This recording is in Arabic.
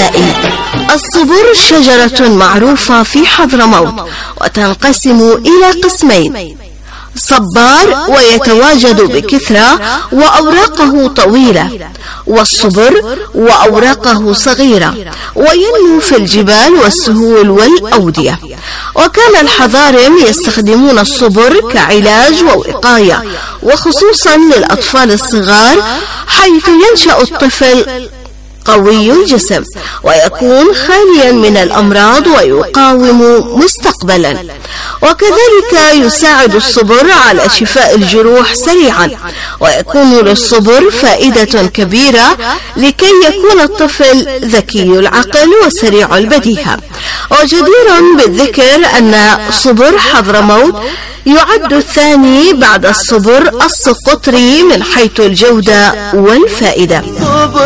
أبنائي، الصبر شجرة معروفة في حضرموت وتنقسم إلى قسمين: صبار ويتواجد بكثرة وأوراقه طويلة، والصبر وأوراقه صغيرة وينمو في الجبال والسهول والأودية. وكان الحضارم يستخدمون الصبر كعلاج ووقاية، وخصوصا للأطفال الصغار، حيث ينشأ الطفل قوي الجسم ويكون خاليا من الأمراض ويقاوم مستقبلا. وكذلك يساعد الصبر على شفاء الجروح سريعا، ويكون للصبر فائدة كبيرة لكي يكون الطفل ذكي العقل وسريع البديهة. وجدير بالذكر أن صبر حضرموت يعد الثاني بعد الصبر السقطري من حيث الجودة والفائدة.